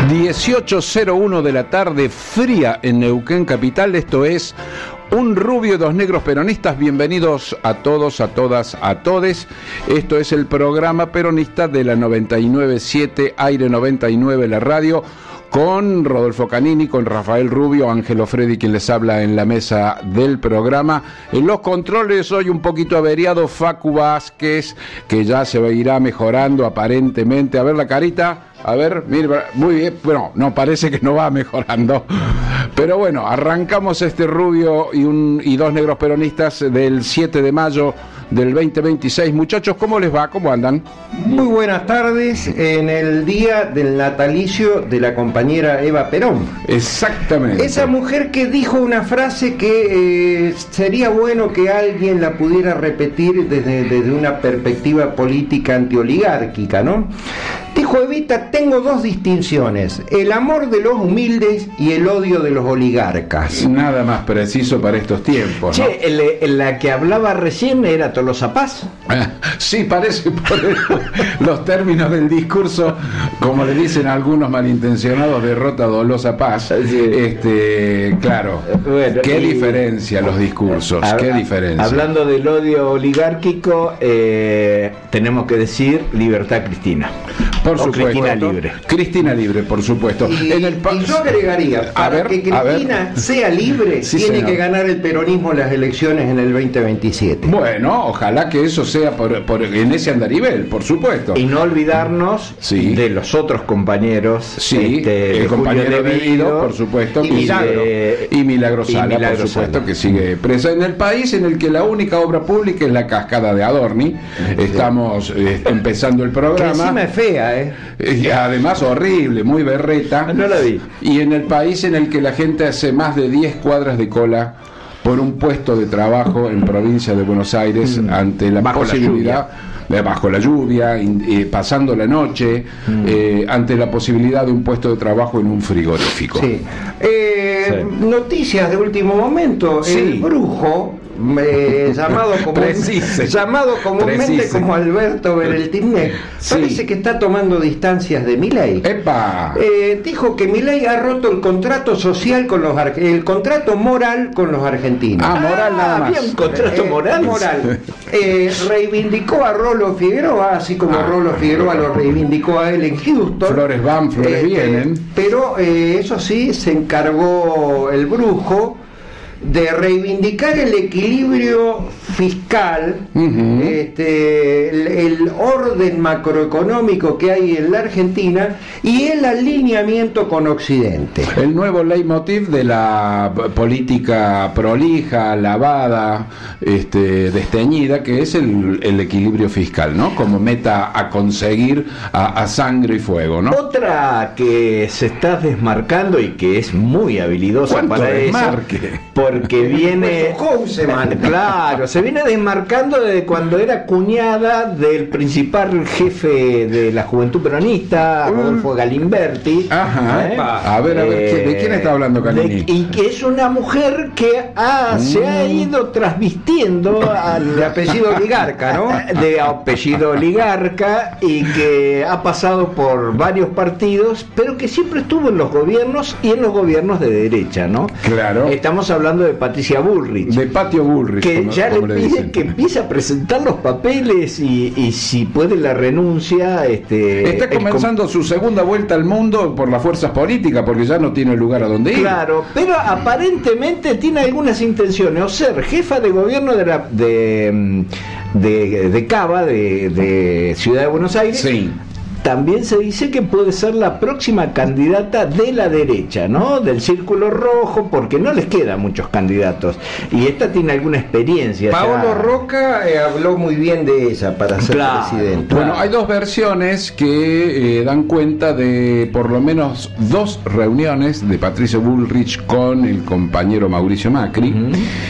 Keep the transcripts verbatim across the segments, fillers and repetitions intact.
dieciocho cero uno de la tarde, fría en Neuquén capital. Esto es Un Rubio y Dos Negros Peronistas. Bienvenidos a todos, a todas, a todes. Esto es el programa peronista de la noventa y nueve punto siete, Aire noventa y nueve, la radio, con Rodolfo Canini, con Rafael Rubio, Ángelo Freddy, quien les habla en la mesa del programa. En los controles hoy un poquito averiado Facu Vázquez, que ya se irá mejorando aparentemente. A ver la carita. A ver, mira, muy bien. Bueno, no, parece que no va mejorando. Pero bueno, arrancamos este Rubio y, un, y Dos Negros Peronistas del siete de mayo del veinte veintiséis. Muchachos, ¿cómo les va? ¿Cómo andan? Muy buenas tardes, en el día del natalicio de la compañera Eva Perón. Exactamente. Esa mujer que dijo una frase que eh, sería bueno que alguien la pudiera repetir desde, desde una perspectiva política antioligárquica, ¿no? Dijo Evita: tengo dos distinciones, el amor de los humildes y el odio de los oligarcas. Nada más preciso para estos tiempos, ¿no? Che, el, el, la que hablaba recién era Tolosa Paz. Sí, parece por el, los términos del discurso, como le dicen algunos malintencionados, derrota Dolosa Paz. Sí. Este, claro, bueno, qué y, diferencia los discursos, hab, qué diferencia. Hablando del odio oligárquico, eh, tenemos que decir libertad Cristina. Por supuesto. Cristina libre. Cristina libre, por supuesto. Y, en el pa- y yo agregaría, para ver, que Cristina sea libre, sí, tiene señor. que ganar el peronismo las elecciones en el veinte veintisiete. Bueno, ojalá que eso sea por, por, en ese andarivel, por supuesto. Y no olvidarnos sí. de los otros compañeros. Sí, este, el compañero debido, por supuesto. Y Milagro. Sigue, y Milagro Sala, y Milagro por supuesto, Sala. que sigue presa en el país en el que la única obra pública es la cascada de Adorni. Sí. Estamos eh, empezando el programa. Que encima es fea, ¿eh? Y además horrible, muy berreta. No la vi. Y en el país en el que la gente hace más de diez cuadras de cola por un puesto de trabajo en provincia de Buenos Aires, mm. ante la bajo posibilidad, la bajo la lluvia, eh, pasando la noche, mm. eh, ante la posibilidad de un puesto de trabajo en un frigorífico. Sí. Eh, sí. Noticias de último momento. Sí. El brujo, eh, llamado, como, llamado comúnmente Precise. como Alberto Bereltimné, sí. parece que está tomando distancias de Milei. ¡Epa! Eh, dijo que Milei ha roto el contrato social con los el contrato moral con los argentinos. Ah, moral ah, nada más. Había un contrato eh, moral. moral. Eh, reivindicó a Rolo Figueroa, así como ah, Rolo Figueroa lo reivindicó a él en Houston. Flores van, flores eh, vienen. Eh, pero eh, eso sí, se encargó el brujo de reivindicar el equilibrio fiscal, uh-huh. este, el, el orden macroeconómico que hay en la Argentina y el alineamiento con Occidente. El nuevo leitmotiv de la política prolija, lavada, este, desteñida, que es el, el equilibrio fiscal, ¿no? Como meta a conseguir a, a sangre y fuego, ¿no? Otra que se está desmarcando y que es muy habilidosa para desmarque? eso, porque viene, claro, se viene desmarcando de cuando era cuñada del principal jefe de la Juventud Peronista, Rodolfo Galimberti. Ajá. ¿Eh? A ver, a ver, eh, ¿de quién está hablando Canini? De, y que es una mujer que ha, mm. se ha ido transvistiendo al de apellido oligarca, ¿no? De apellido oligarca y que ha pasado por varios partidos, pero que siempre estuvo en los gobiernos y en los gobiernos de derecha, ¿no? Claro. Estamos hablando de Patricia Bullrich, de Patio Bullrich, que como, ya como le le pide dicen. que empiece a presentar los papeles y, y si puede la renuncia. Este, está comenzando com- su segunda vuelta al mundo por las fuerzas políticas, porque ya no tiene lugar a donde ir. Claro, pero aparentemente tiene algunas intenciones, o ser jefa de gobierno de la, de, de, de Cava, de, de Ciudad de Buenos Aires. Sí. También se dice que puede ser la próxima candidata de la derecha, ¿no? Del Círculo Rojo, porque no les quedan muchos candidatos. Y esta tiene alguna experiencia. Paolo ya. Roca eh, habló muy bien de ella para ser claro, presidente. Bueno, hay dos versiones que eh, dan cuenta de por lo menos dos reuniones de Patricia Bullrich con el compañero Mauricio Macri, uh-huh.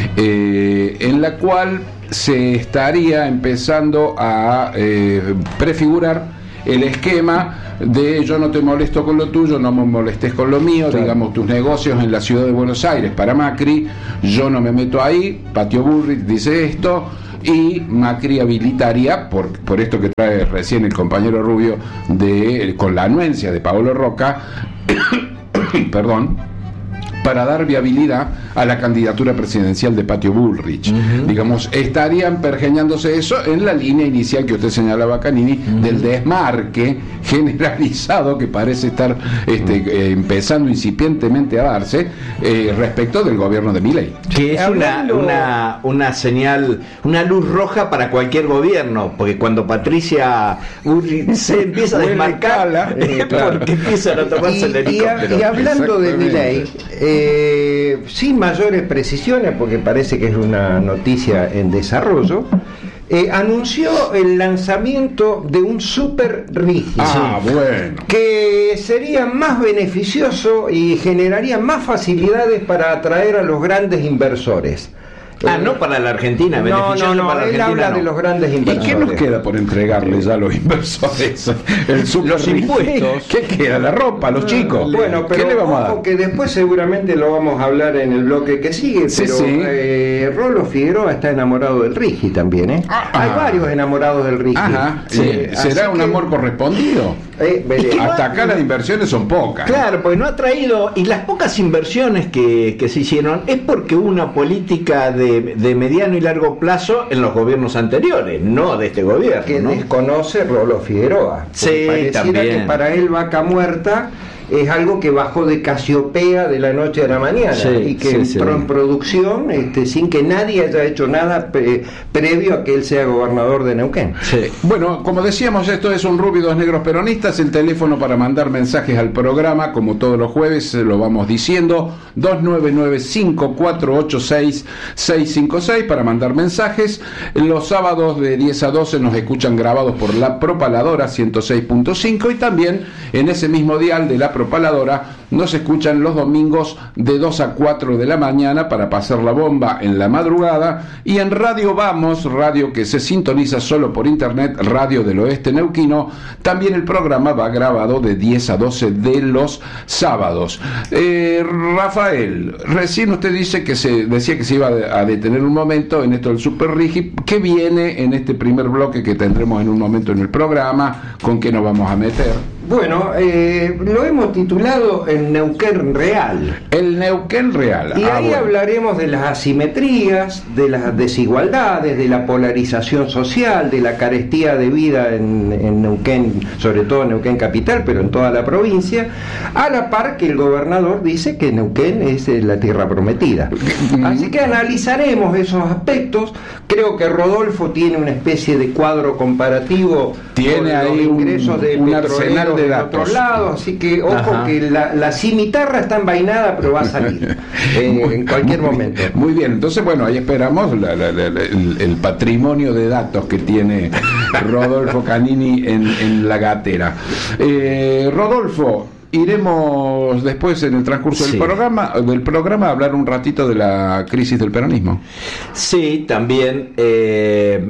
eh, en la cual se estaría empezando a eh, prefigurar el esquema de yo no te molesto con lo tuyo, no me molestes con lo mío, claro. Digamos tus negocios en la ciudad de Buenos Aires para Macri, yo no me meto ahí, Patio Bullrich dice esto, y Macri habilitaría, por, por esto que trae recién el compañero Rubio, de con la anuencia de Paolo Roca, perdón, para dar viabilidad a la candidatura presidencial de Patio Bullrich. Uh-huh. Digamos, estarían pergeñándose eso en la línea inicial que usted señalaba, Canini, uh-huh, del desmarque generalizado que parece estar este, eh, empezando incipientemente a darse eh, respecto del gobierno de Milei. Que es una, una, una señal, una luz roja para cualquier gobierno, porque cuando Patricia Bullrich se empieza a desmarcar, eh, claro, porque empiezan a tomarse el helicóptero. Y, y hablando de Milei, eh, sin mayores precisiones, porque parece que es una noticia en desarrollo, eh, anunció el lanzamiento de un super rígido, ah, bueno, que sería más beneficioso y generaría más facilidades para atraer a los grandes inversores. Ah, no para la Argentina, no, no, no, para la él Argentina, habla no. de los grandes inversores. ¿Y qué nos queda por entregarle ya a los inversores? El super los impuestos. ¿Qué queda? ¿La ropa? ¿Los chicos? Bueno, pero ¿qué le vamos a dar? Porque después seguramente lo vamos a hablar en el bloque que sigue, sí, pero sí. Eh, Rolo Figueroa está enamorado del Rigi también, ¿eh? Ah, Hay ah. varios enamorados del Rigi. Ajá, Sí, eh, ¿será un que, amor correspondido? Eh, Hasta acá las inversiones son pocas. Claro, porque no ha traído, y las pocas inversiones que, que se hicieron es porque hubo una política de, de mediano y largo plazo en los gobiernos anteriores, no de este gobierno, que ¿no? desconoce Rolo Figueroa. Sí, pareciera también. que para él Vaca Muerta es algo que bajó de Casiopea de la noche a la mañana, sí, y que sí, en, sí. en producción, este, sin que nadie haya hecho nada pre, previo a que él sea gobernador de Neuquén. Sí. Bueno, como decíamos, esto es un Rubio y dos Negros Peronistas. El teléfono para mandar mensajes al programa, como todos los jueves, lo vamos diciendo, dos nueve nueve cinco cuatro ocho seis seis cinco seis para mandar mensajes. Los sábados de diez a doce nos escuchan grabados por la Propaladora ciento seis punto cinco, y también en ese mismo dial de la Propaladora nos escuchan los domingos de dos a cuatro de la mañana para pasar la bomba en la madrugada, y en Radio Vamos, radio que se sintoniza solo por internet, Radio del Oeste Neuquino, también el programa va grabado de diez a doce de los sábados. eh, Rafael, recién usted dice que se decía que se iba a detener un momento en esto del Super Rigi. ¿Qué viene en este primer bloque que tendremos en un momento en el programa? ¿Con qué nos vamos a meter? Bueno, eh, lo hemos titulado El Neuquén Real. El Neuquén Real. Y ah, ahí bueno. hablaremos de las asimetrías, de las desigualdades, de la polarización social, de la carestía de vida en, en Neuquén, sobre todo en Neuquén Capital, pero en toda la provincia, a la par que el gobernador dice que Neuquén es la tierra prometida. Así que analizaremos esos aspectos. Creo que Rodolfo tiene una especie de cuadro comparativo. Tiene con ahí los ingresos un, de un arsenal de de datos. otro lado, así que ojo. Ajá. Que la, la cimitarra está envainada, pero va a salir en, en cualquier momento. Muy bien, entonces bueno, ahí esperamos la, la, la, el, el patrimonio de datos que tiene Rodolfo Canini en, en la gatera. Eh, Rodolfo, iremos después en el transcurso sí. del programa del programa a hablar un ratito de la crisis del peronismo. Sí, también eh,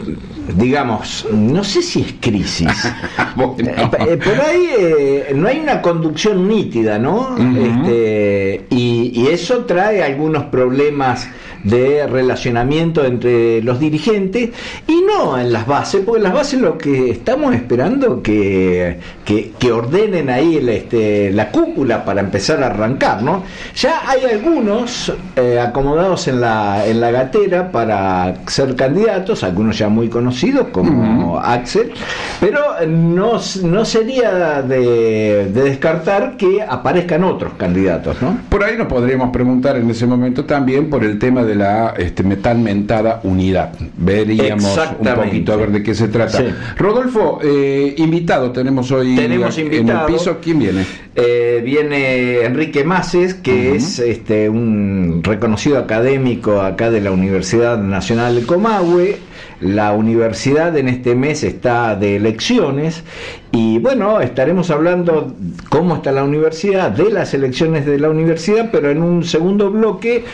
digamos, no sé si es crisis. Bueno. eh, por ahí eh, no hay una conducción nítida, ¿no? Uh-huh. Este, y, y eso trae algunos problemas de relacionamiento entre los dirigentes, y no en las bases, porque en las bases lo que estamos esperando que, que, que ordenen ahí el, este, la cúpula para empezar a arrancar, ¿no? Ya hay algunos eh, acomodados en la, en la gatera para ser candidatos, algunos ya muy conocidos como uh-huh. Axel, pero no, no sería de, de descartar que aparezcan otros candidatos, ¿no? Por ahí nos podríamos preguntar en ese momento también por el tema de la este, tan mentada unidad. Veríamos un poquito a ver de qué se trata. Sí. Rodolfo, eh, invitado tenemos hoy tenemos en invitado, el piso. ¿Quién viene? Eh, viene Enrique Maces, que uh-huh. es este, un reconocido académico acá de la Universidad Nacional de Comahue. La universidad en este mes está de elecciones Y bueno, estaremos hablando cómo está la universidad, de las elecciones de la universidad, pero en un segundo bloque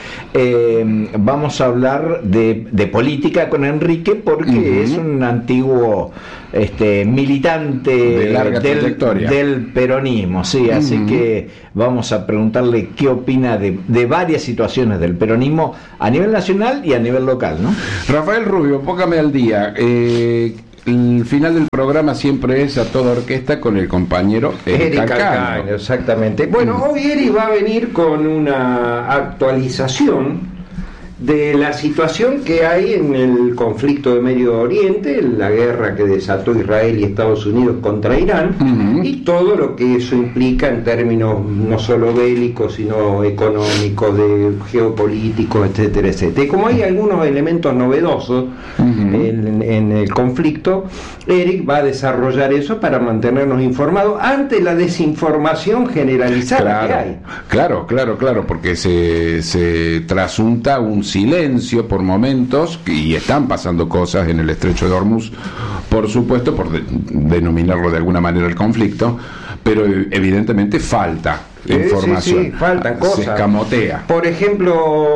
eh, vamos a hablar de, de política con Enrique, porque uh-huh. es un antiguo este, militante de larga del, trayectoria del peronismo, sí, uh-huh. así que vamos a preguntarle qué opina de, de varias situaciones del peronismo a nivel nacional y a nivel local, ¿no? Rafael Rubio, póngame al día. Eh, el final del programa siempre es a toda orquesta con el compañero Eric Calcaño. Exactamente. Bueno, mm. hoy Eric va a venir con una actualización de la situación que hay en el conflicto de Medio Oriente, la guerra que desató Israel y Estados Unidos contra Irán, uh-huh. y todo lo que eso implica en términos no solo bélicos, sino económicos, de geopolíticos, etcétera, etcétera. Y como hay algunos elementos novedosos uh-huh. en, en el conflicto, Eric va a desarrollar eso para mantenernos informados ante la desinformación generalizada claro, que hay. Claro, claro, claro, porque se, se trasunta un silencio por momentos, y están pasando cosas en el estrecho de Hormuz, por supuesto, por de, denominarlo de alguna manera el conflicto, pero evidentemente falta sí, información, sí, sí, faltan cosas, se escamotea. Por ejemplo,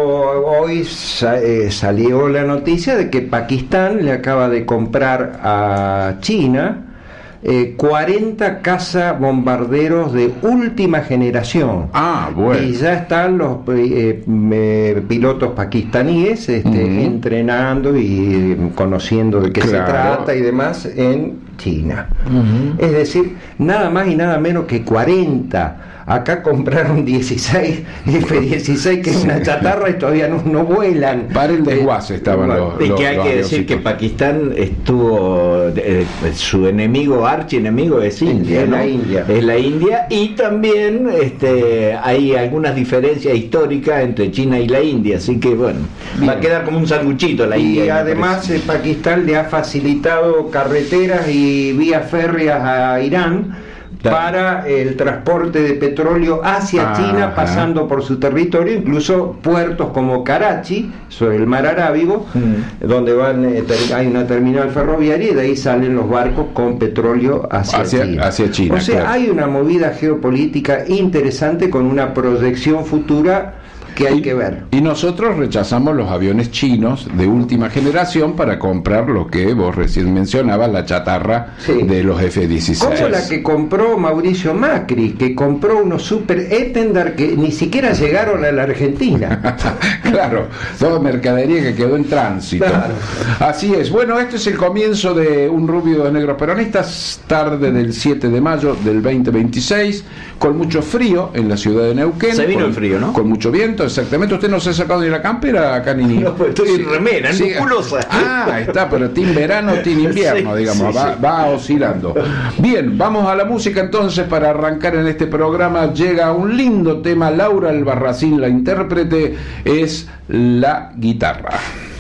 hoy sa- eh, salió la noticia de que Pakistán le acaba de comprar a China Eh, cuarenta cazabombarderos de última generación. Ah, bueno. Y ya están los eh, eh, pilotos pakistaníes este, uh-huh. entrenando y conociendo de qué claro. se trata y demás en China. Uh-huh. Es decir, nada más y nada menos que cuarenta. Acá compraron dieciséis F dieciséis, que es una chatarra, y todavía no, no vuelan. Para el desguace estaban eh, los. Y los, que hay los que decir que Pakistán estuvo. Eh, su enemigo, archienemigo, es India. Es ¿no? la India. Es la India, y también este, hay algunas diferencias históricas entre China y la India, así que bueno, bien. Va a quedar como un sanguchito la India. Y además, eh, Pakistán le ha facilitado carreteras y vías férreas a Irán para el transporte de petróleo hacia ah, China, pasando ajá. por su territorio, incluso puertos como Karachi, sobre el mar Arábigo, mm. donde van eh, ter- hay una terminal ferroviaria, y de ahí salen los barcos con petróleo hacia, hacia China. Hacia China. O sea, claro. hay una movida geopolítica interesante con una proyección futura que hay y, que ver. Y nosotros rechazamos los aviones chinos de última generación para comprar lo que vos recién mencionabas, la chatarra sí. de los F dieciséis. Como la que compró Mauricio Macri, que compró unos super Etendard que ni siquiera llegaron a la Argentina. Claro, toda mercadería que quedó en tránsito. Claro. Así es. Bueno, este es el comienzo de Un Rubio de Negros Peronistas, tarde del siete de mayo del veinte veintiséis, con mucho frío en la ciudad de Neuquén. Se vino con, el frío, ¿no? Con mucho viento. Exactamente, usted no se ha sacado ni la campera acá ni... No, pues estoy sí, en remera, en sí, musculosa. Ah, está, pero team verano, team invierno, sí, digamos, sí, va, sí. va oscilando. Bien, vamos a la música entonces para arrancar en este programa. Llega un lindo tema, Laura Albarracín, la intérprete, es La Guitarra.